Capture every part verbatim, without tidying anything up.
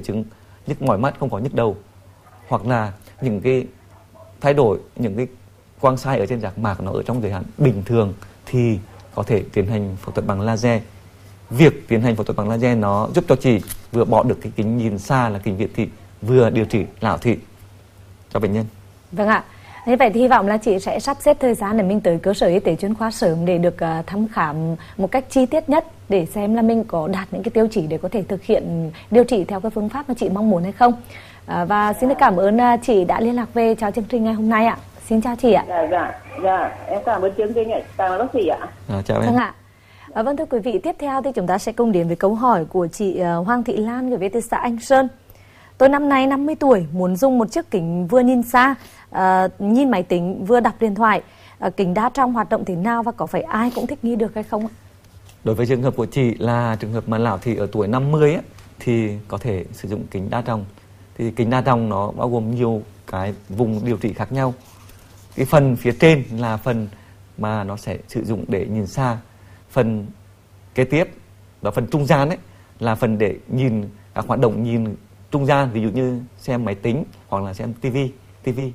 chứng nhức mỏi mắt, không có nhức đầu, hoặc là những cái thay đổi, những cái quang sai ở trên giác mạc nó ở trong giới hạn bình thường thì có thể tiến hành phẫu thuật bằng laser. Việc tiến hành phẫu thuật bằng laser nó giúp cho chị vừa bỏ được cái kính nhìn xa là kính viễn thị, vừa điều trị lão thị cho bệnh nhân. Vâng ạ. Như vậy thì hy vọng là chị sẽ sắp xếp thời gian để mình tới cơ sở y tế chuyên khoa sớm để được uh, thăm khám một cách chi tiết nhất để xem là mình có đạt những cái tiêu chí để có thể thực hiện điều trị theo cái phương pháp mà chị mong muốn hay không. Uh, và xin được cảm ơn uh, chị đã liên lạc về cho chương trình ngày hôm nay ạ. Xin chào chị ạ. Dạ, dạ, dạ, em cảm ơn chương trình ạ, cảm ơn bác sĩ ạ. À, chào em. Vâng ạ. À, vâng thưa quý vị, tiếp theo thì chúng ta sẽ cùng đến với câu hỏi của chị uh, Hoàng Thị Lan gửi về từ xã Anh Sơn. Tôi năm nay năm mươi tuổi, muốn dùng một chiếc kính vừa nhìn xa, uh, nhìn máy tính, vừa đọc điện thoại. Uh, kính đa trong hoạt động thế nào và có phải ai cũng thích nghi được hay không? Đối với trường hợp của chị là trường hợp mà lão thị ở tuổi năm mươi ấy, thì có thể sử dụng kính đa trong. Thì kính đa trong nó bao gồm nhiều cái vùng điều trị khác nhau. Cái phần phía trên là phần mà nó sẽ sử dụng để nhìn xa. Phần kế tiếp, đó phần trung gian ấy, là phần để nhìn các hoạt động nhìn trung gian, ví dụ như xem máy tính hoặc là xem tivi, tivi.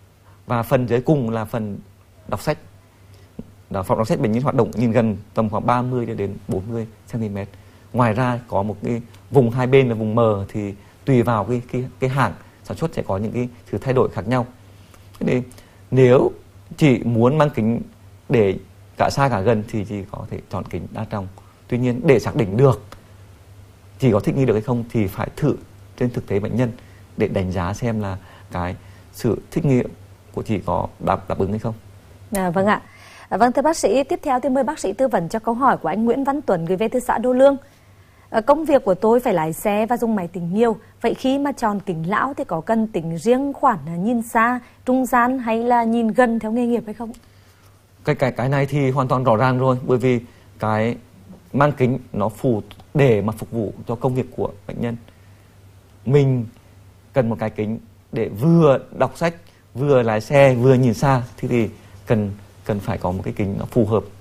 Và phần dưới cùng là phần đọc sách. Đó, phòng đọc sách bệnh nhân hoạt động nhìn gần tầm khoảng ba mươi đến bốn mươi xăng-ti-mét. Ngoài ra có một cái vùng hai bên là vùng mờ thì tùy vào cái cái cái hãng sản xuất sẽ có những cái sự thay đổi khác nhau. Thế nên nếu chị muốn mang kính để cả xa cả gần thì chị có thể chọn kính đa trong. Tuy nhiên để xác định được chị có thích nghi được hay không thì phải thử trên thực tế bệnh nhân để đánh giá xem là cái sự thích nghi của chị có đáp, đáp ứng hay không. À, vâng ạ. À, vâng thưa bác sĩ, tiếp theo thì mời bác sĩ tư vấn cho câu hỏi của anh Nguyễn Văn Tuấn gửi về từ xã Đô Lương. À, công việc của tôi phải lái xe và dùng máy tính nhiều. Vậy khi mà chọn kính lão thì có cần tính riêng khoản nhìn xa, trung gian hay là nhìn gần theo nghề nghiệp hay không? Cái cái cái này thì hoàn toàn rõ ràng rồi, bởi vì cái mang kính nó phù để mà phục vụ cho công việc của bệnh nhân. Mình cần một cái kính để vừa đọc sách, vừa lái xe, vừa nhìn xa thì, thì cần cần phải có một cái kính nó phù hợp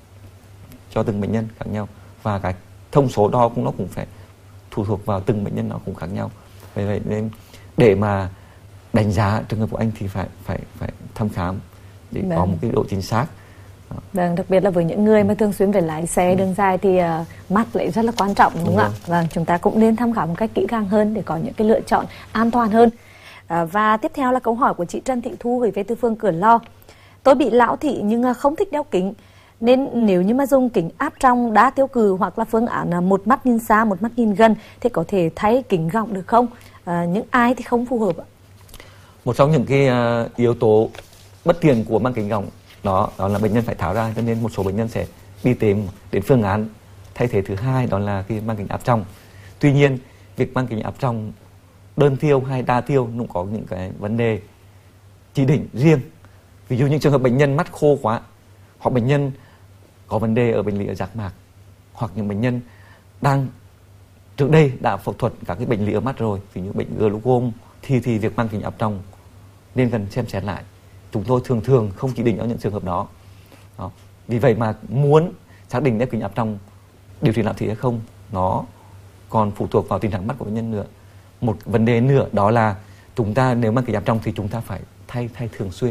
cho từng bệnh nhân khác nhau, và cái thông số đo cũng nó cũng phải phụ thuộc vào từng bệnh nhân, nó cũng khác nhau. Vì vậy nên để mà đánh giá trường hợp của anh thì phải phải phải thăm khám để vâng. có một cái độ chính xác. Vâng, đặc biệt là với những người mà thường xuyên phải lái xe đường dài thì uh, mắt lại rất là quan trọng, đúng, đúng không ạ? Vâng, chúng ta cũng nên tham khảo một cách kỹ càng hơn để có những cái lựa chọn an toàn hơn. Uh, và tiếp theo là câu hỏi của chị Trần Thị Thu gửi về từ phường Cửa Lò. Tôi bị lão thị nhưng uh, không thích đeo kính, nên nếu như mà dùng kính áp trong đa tiêu cự hoặc là phương án uh, một mắt nhìn xa, một mắt nhìn gần thì có thể thay kính gọng được không? Uh, những ai thì không phù hợp ạ? Một trong những cái uh, yếu tố bất tiện của mang kính gọng đó đó là bệnh nhân phải tháo ra, cho nên một số bệnh nhân sẽ đi tìm đến phương án thay thế thứ hai, đó là cái mang kính áp trong. Tuy nhiên việc mang kính áp trong đơn tiêu hay đa tiêu cũng có những cái vấn đề chỉ định riêng. Ví dụ những trường hợp bệnh nhân mắt khô quá, hoặc bệnh nhân có vấn đề ở bệnh lý ở giác mạc, hoặc những bệnh nhân đang trước đây đã phẫu thuật các cái bệnh lý ở mắt rồi, ví dụ bệnh glaucom, thì thì việc mang kính áp trong nên cần xem xét lại. Chúng tôi thường thường không chỉ định ở những trường hợp đó. đó. Vì vậy mà muốn xác định đeo kính áp trong điều trị lão thị hay không, nó còn phụ thuộc vào tình trạng mắt của bệnh nhân nữa. Một vấn đề nữa đó là chúng ta nếu mang kính áp trong thì chúng ta phải thay thay thường xuyên.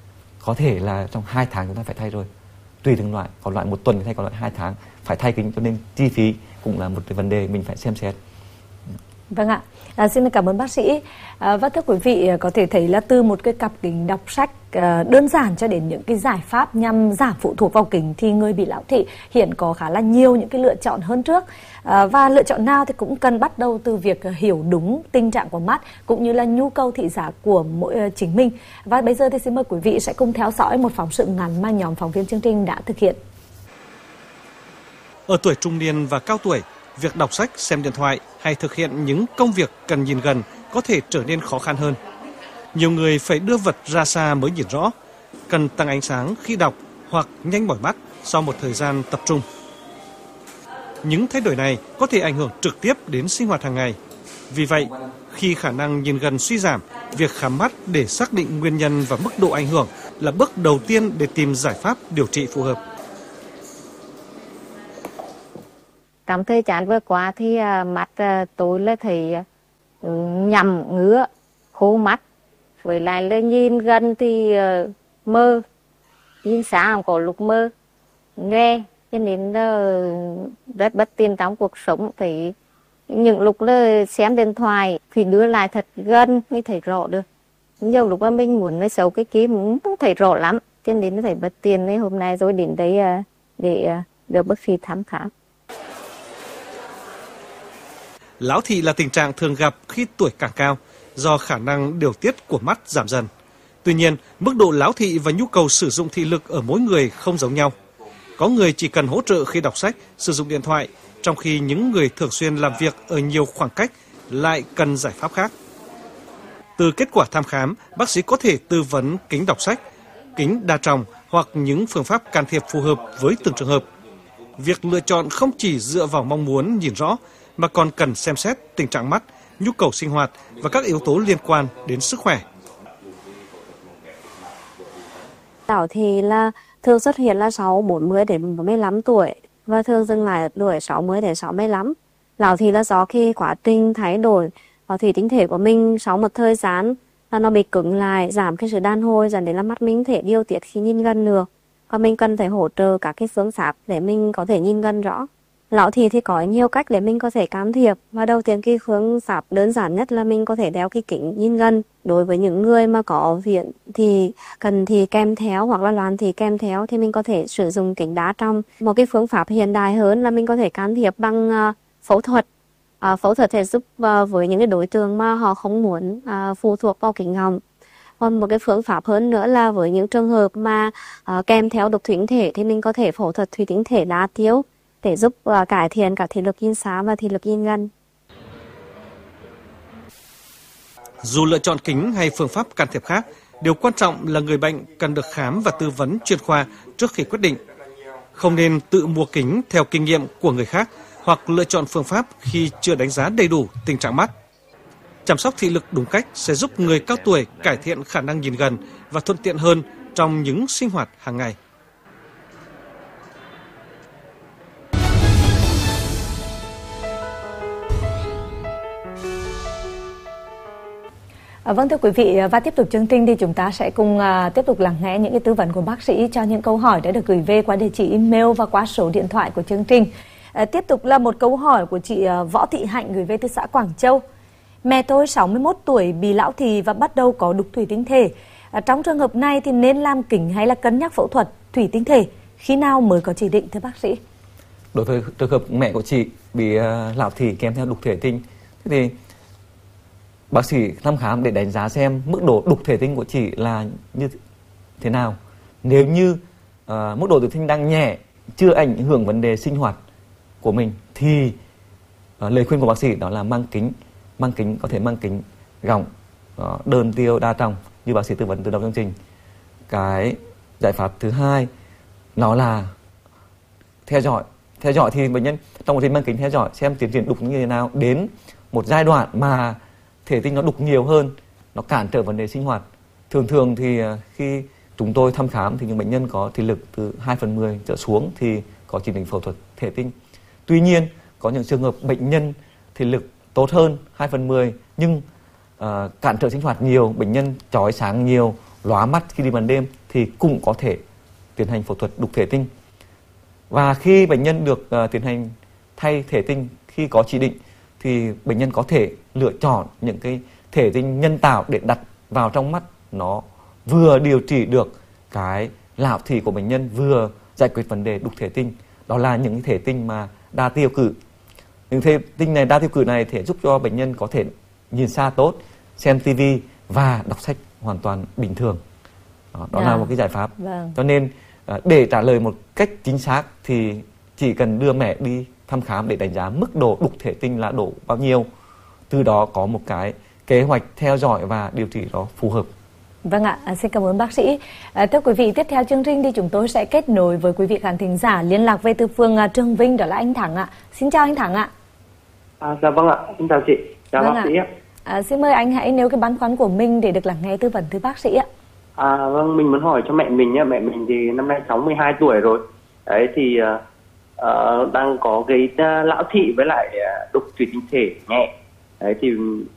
Có thể là trong hai tháng chúng ta phải thay rồi. Tùy từng loại, có loại một tuần thay, có loại hai tháng phải thay kính, cho nên chi phí cũng là một cái vấn đề mình phải xem xét. Vâng ạ, à, xin cảm ơn bác sĩ. À, và thưa quý vị, có thể thấy là từ một cái cặp kính đọc sách à, đơn giản cho đến những cái giải pháp nhằm giảm phụ thuộc vào kính thì người bị lão thị hiện có khá là nhiều những cái lựa chọn hơn trước. À, và lựa chọn nào thì cũng cần bắt đầu từ việc hiểu đúng tình trạng của mắt cũng như là nhu cầu thị giác của mỗi uh, chính mình. Và bây giờ thì xin mời quý vị sẽ cùng theo dõi một phóng sự ngắn mà nhóm phóng viên chương trình đã thực hiện. Ở tuổi trung niên và cao tuổi, việc đọc sách, xem điện thoại hay thực hiện những công việc cần nhìn gần có thể trở nên khó khăn hơn. Nhiều người phải đưa vật ra xa mới nhìn rõ, cần tăng ánh sáng khi đọc hoặc nhanh mỏi mắt sau một thời gian tập trung. Những thay đổi này có thể ảnh hưởng trực tiếp đến sinh hoạt hàng ngày. Vì vậy, khi khả năng nhìn gần suy giảm, việc khám mắt để xác định nguyên nhân và mức độ ảnh hưởng là bước đầu tiên để tìm giải pháp điều trị phù hợp. Trong thời gian vừa qua thì uh, mắt uh, tôi là thấy nhằm ngứa, khô mắt. Với lại là nhìn gần thì uh, mơ, nhìn xa có lúc mơ, nghe, cho nên là rất bất tiện trong cuộc sống. Thì những lúc là xem điện thoại thì đưa lại thật gần mới thấy rõ được. Nhiều lúc mà mình muốn nói xấu cái kia cũng không thấy rõ lắm, cho nên nó thấy bất tiện. Nên hôm nay rồi đến đây uh, để uh, được bác sĩ thăm khám. Lão thị là tình trạng thường gặp khi tuổi càng cao, do khả năng điều tiết của mắt giảm dần. Tuy nhiên, mức độ lão thị và nhu cầu sử dụng thị lực ở mỗi người không giống nhau. Có người chỉ cần hỗ trợ khi đọc sách, sử dụng điện thoại, trong khi những người thường xuyên làm việc ở nhiều khoảng cách lại cần giải pháp khác. Từ kết quả thăm khám, bác sĩ có thể tư vấn kính đọc sách, kính đa tròng hoặc những phương pháp can thiệp phù hợp với từng trường hợp. Việc lựa chọn không chỉ dựa vào mong muốn nhìn rõ, mà còn cần xem xét tình trạng mắt, nhu cầu sinh hoạt và các yếu tố liên quan đến sức khỏe. Lão thì là thường xuất hiện là sau bốn mươi đến bốn mươi lăm tuổi và thường dừng lại ở tuổi sáu mươi đến sáu mươi lăm. Lão thì là do khi quá trình thay đổi vào thủy tinh thể của mình sau một thời gian là nó bị cứng lại, giảm cái sự đàn hồi, dẫn đến là mắt mình thể điều tiết khi nhìn gần được. Và mình cần phải hỗ trợ các cái phương pháp để mình có thể nhìn gần rõ. Lão thị thì có nhiều cách để mình có thể can thiệp. Và đầu tiên cái phương pháp đơn giản nhất là mình có thể đeo cái kính nhìn gần. Đối với những người mà có viện thì cần thì kèm theo hoặc là loạn thì kèm theo thì mình có thể sử dụng kính đá trong. Một cái phương pháp hiện đại hơn là mình có thể can thiệp bằng uh, phẫu thuật. Uh, phẫu thuật sẽ giúp uh, với những cái đối tượng mà họ không muốn uh, phụ thuộc vào kính hồng. Còn một cái phương pháp hơn nữa là với những trường hợp mà uh, kèm theo đục thủy tinh thể thì mình có thể phẫu thuật thủy tinh thể đa tiêu để giúp uh, cải thiện cả thị lực nhìn xa và thị lực nhìn gần. Dù lựa chọn kính hay phương pháp can thiệp khác, điều quan trọng là người bệnh cần được khám và tư vấn chuyên khoa trước khi quyết định. Không nên tự mua kính theo kinh nghiệm của người khác hoặc lựa chọn phương pháp khi chưa đánh giá đầy đủ tình trạng mắt. Chăm sóc thị lực đúng cách sẽ giúp người cao tuổi cải thiện khả năng nhìn gần và thuận tiện hơn trong những sinh hoạt hàng ngày. À, vâng thưa quý vị, và tiếp tục chương trình thì chúng ta sẽ cùng uh, tiếp tục lắng nghe những cái tư vấn của bác sĩ cho những câu hỏi đã được gửi về qua địa chỉ email và qua số điện thoại của chương trình. À, tiếp tục là một câu hỏi của chị uh, Võ Thị Hạnh gửi về từ xã Quảng Châu. Mẹ tôi sáu mươi mốt tuổi bị lão thì và bắt đầu có đục thủy tinh thể. À, trong trường hợp này thì nên làm kính hay là cân nhắc phẫu thuật thủy tinh thể? Khi nào mới có chỉ định thưa bác sĩ? Đối với trường hợp mẹ của chị bị uh, lão thì kèm theo đục thể tinh, thì bác sĩ thăm khám để đánh giá xem mức độ đục thể tinh của chị là như thế nào. Nếu như uh, mức độ tử tinh đang nhẹ, chưa ảnh hưởng vấn đề sinh hoạt của mình, thì uh, lời khuyên của bác sĩ đó là mang kính, mang kính có thể mang kính gọng, uh, đơn tiêu đa tròng như bác sĩ tư vấn từ đầu chương trình. Cái giải pháp thứ hai nó là theo dõi. Theo dõi thì bệnh nhân trong quá trình mang kính theo dõi xem tiến triển đục như thế nào, đến một giai đoạn mà thể tinh nó đục nhiều hơn, nó cản trở vấn đề sinh hoạt. Thường thường thì khi chúng tôi thăm khám thì những bệnh nhân có thị lực từ hai phần mười trở xuống thì có chỉ định phẫu thuật thể tinh. Tuy nhiên, có những trường hợp bệnh nhân thị lực tốt hơn hai phần mười nhưng uh, cản trở sinh hoạt nhiều, bệnh nhân chói sáng nhiều, lóa mắt khi đi ban đêm thì cũng có thể tiến hành phẫu thuật đục thể tinh. Và khi bệnh nhân được uh, tiến hành thay thể tinh khi có chỉ định thì bệnh nhân có thể lựa chọn những cái thể tinh nhân tạo để đặt vào trong mắt, nó vừa điều trị được cái lão thị của bệnh nhân, vừa giải quyết vấn đề đục thể tinh. Đó là những thể tinh mà đa tiêu cự. Những thể tinh này, đa tiêu cự này thể giúp cho bệnh nhân có thể nhìn xa tốt, xem tivi và đọc sách hoàn toàn bình thường. Đó, đó yeah. là một cái giải pháp. Vâng. Cho nên để trả lời một cách chính xác thì chỉ cần đưa mẹ đi thăm khám để đánh giá mức độ đục thể tinh là độ bao nhiêu. Từ đó có một cái kế hoạch theo dõi và điều trị đó phù hợp. Vâng ạ, à, xin cảm ơn bác sĩ. À, thưa quý vị, tiếp theo chương trình thì chúng tôi sẽ kết nối với quý vị khán thính giả liên lạc về từ phường uh, Trường Vinh, đó là anh Thắng ạ. Xin chào anh Thắng ạ. À, dạ vâng ạ, xin chào chị, chào vâng bác ạ. sĩ ạ. À, xin mời anh hãy nêu cái băn khoăn của mình để được lắng nghe tư vấn từ bác sĩ ạ. À, vâng, mình muốn hỏi cho mẹ mình nhé, mẹ mình thì năm nay sáu mươi hai tuổi rồi. Đấy thì uh, uh, đang có cái uh, lão thị với lại uh, đục thủy tinh thể nhẹ. Đấy thì